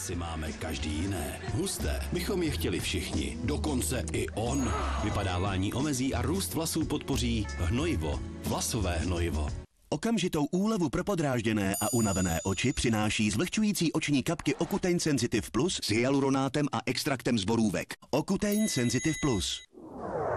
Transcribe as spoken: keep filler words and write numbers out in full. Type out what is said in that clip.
vlasy máme každý jiné. Husté bychom je chtěli všichni, dokonce i on. Vypadávání omezí a růst vlasů podpoří hnojivo, vlasové hnojivo. Okamžitou úlevu pro podrážděné a unavené oči přináší zvlhčující oční kapky Ocutein Sensitive Plus s hyaluronátem a extraktem z borůvek. Ocutein Sensitive Plus.